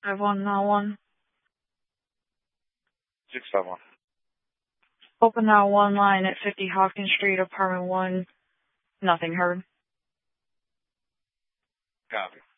5191. 651. Open now one line at 50 Hawkins Street, apartment 1. Nothing heard. Copy.